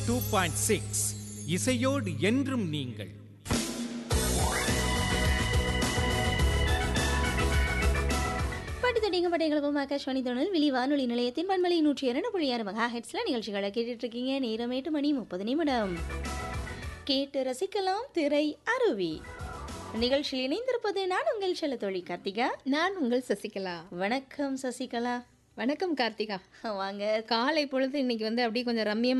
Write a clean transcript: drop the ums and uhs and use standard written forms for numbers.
102.6 இசையோடு என்றும் நீங்கள். படித்தடிங்க படைகளும் ஆகாஷ்வாணி தொழில் வானொலி நிலையத்தின் பண்பலை 102.6 மெகா ஹெர்ட்ஸ்ல நிகழ்ச்சிகளை கேட்டுட்டு இருக்கீங்க. நேரம் 8 மணி 30 நிமிடம். கேட்டு ரசிக்கலாம் திரை அருவி நிகழ்ச்சியில் இணைந்திருப்பது நான் உங்கள் செல்ல தோழி கார்த்திகா. நான் உங்கள் சசிகலா. வணக்கம் சசிகலா. வணக்கம் கார்த்திகா. வாங்க. காலை பொழுது இன்னைக்கு வந்து அப்படியே கொஞ்சம் ரம்மியமா